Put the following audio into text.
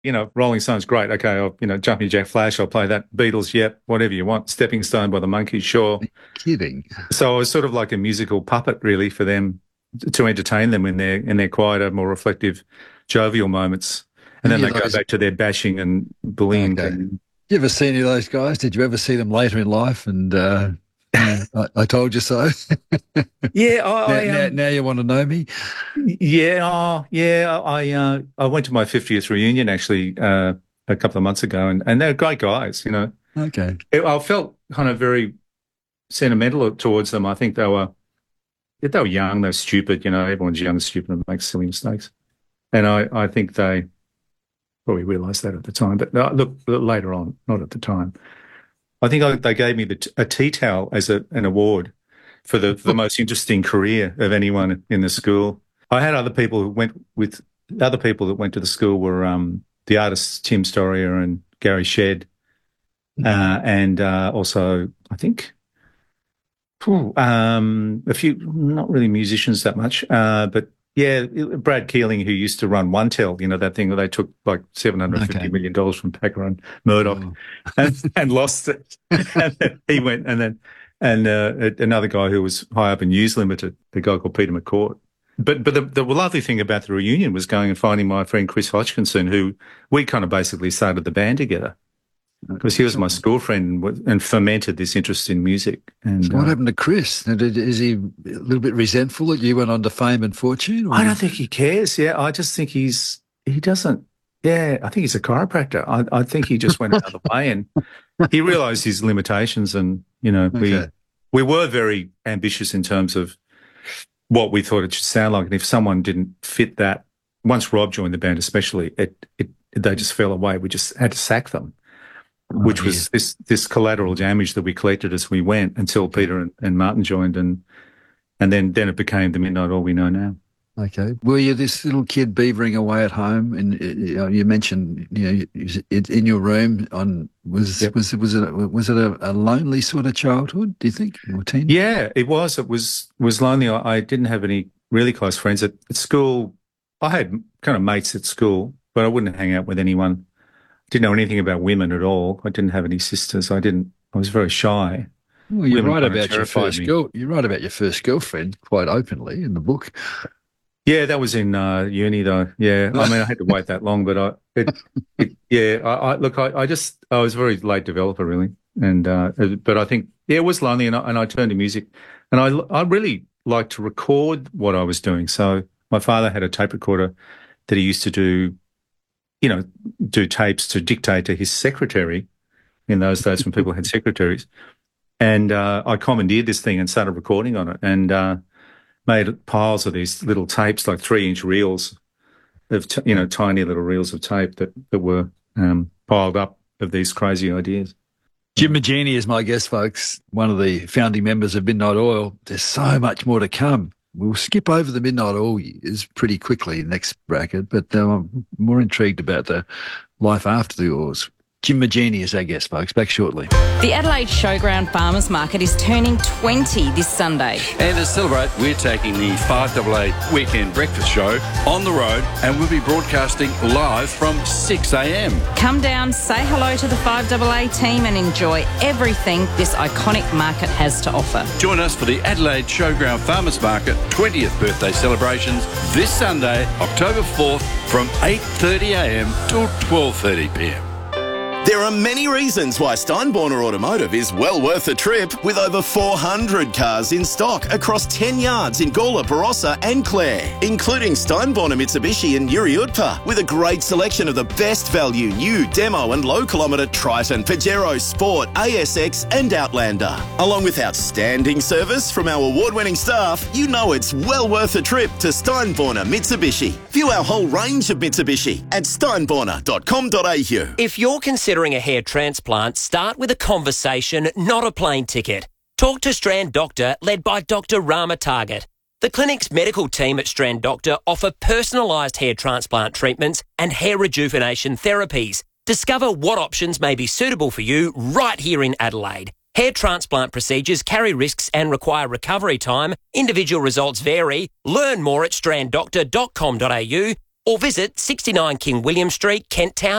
Rolling Stones, great. Okay, Jumping Jack Flash, I'll play that. Beatles, yep, whatever you want. Stepping Stone by the Monkees, sure. Kidding. So I was sort of like a musical puppet, really, for them to entertain them in their quieter, more reflective, jovial moments. And then they go back to their bashing and bullying. Okay. You ever see any of those guys? Did you ever see them later in life? And I told you so. Yeah, now you want to know me? Yeah, I went to my 50th reunion actually a couple of months ago, and they're great guys. Okay. I felt kind of very sentimental towards them. I think they were young, they were stupid. Everyone's young and stupid and makes silly mistakes, and I think they probably realised that at the time. But look, later on, not at the time. I think they gave me a tea towel as an award for the most interesting career of anyone in the school. I had other people that went to the school were the artists Tim Storia and Gary Shedd, and also I think a few, not really musicians that much, but yeah, Brad Keeling, who used to run OneTel, that thing where they took like $750 million from Packer and Murdoch and lost it. And then he went, and another guy who was high up in News Limited, the guy called Peter McCourt. But the lovely thing about the reunion was going and finding my friend Chris Hodgkinson, who we kind of basically started the band together. Because he was my school friend and fermented this interest in music. And so what happened to Chris? Is he a little bit resentful that you went on to fame and fortune? Or? I don't think he cares. Yeah, I just think he doesn't. Yeah, I think he's a chiropractor. I think he just went another way, and he realised his limitations. And we were very ambitious in terms of what we thought it should sound like. And if someone didn't fit that, once Rob joined the band, especially, they just fell away. We just had to sack them. Which was this collateral damage that we collected as we went until Peter and Martin joined, and then it became the Midnight Oil we know now. Okay. Were you this little kid beavering away at home? And you mentioned in your room was it a lonely sort of childhood? Do you think, or teen? Yeah, it was. It was lonely. I didn't have any really close friends at school. I had kind of mates at school, but I wouldn't hang out with anyone. Didn't know anything about women at all. I didn't have any sisters. I was very shy. Well, you write about your first girlfriend quite openly in the book. Yeah, that was in uni though. Yeah, I mean, I had to wait that long, but I was a very late developer really, and but I think it was lonely, and I turned to music, and I really liked to record what I was doing. So my father had a tape recorder that he used to do tapes to dictate to his secretary in those days when people had secretaries. And I commandeered this thing and started recording on it, and made piles of these little tapes, like 3-inch reels of, tiny little reels of tape that were piled up of these crazy ideas. Jim Magini is my guest, folks, one of the founding members of Midnight Oil. There's so much more to come. We'll skip over the Midnight Oil years pretty quickly, next bracket, but I'm more intrigued about the life after the Oils. Jim Magini is our guest, folks. Back shortly. The Adelaide Showground Farmers Market is turning 20 this Sunday. And to celebrate, we're taking the 5AA Weekend Breakfast Show on the road, and we'll be broadcasting live from 6 a.m. Come down, say hello to the 5AA team and enjoy everything this iconic market has to offer. Join us for the Adelaide Showground Farmers Market 20th birthday celebrations this Sunday, October 4th from 8:30 a.m. till 12:30 p.m. There are many reasons why Steinborner Automotive is well worth a trip, with over 400 cars in stock across 10 yards in Gawler, Barossa and Clare, including Steinborner Mitsubishi and Yuri Utpa, with a great selection of the best value new demo and low kilometre Triton, Pajero, Sport, ASX and Outlander. Along with outstanding service from our award-winning staff, you know it's well worth a trip to Steinborner Mitsubishi. View our whole range of Mitsubishi at steinborner.com.au. If you're considering a hair transplant, start with a conversation, not a plane ticket. Talk to Strand Doctor, led by Dr. Rama Target. The clinic's medical team at Strand Doctor offer personalised hair transplant treatments and hair rejuvenation therapies. Discover what options may be suitable for you right here in Adelaide. Hair transplant procedures carry risks and require recovery time. Individual results vary. Learn more at stranddoctor.com.au. or visit 69 King William Street, Kent Town.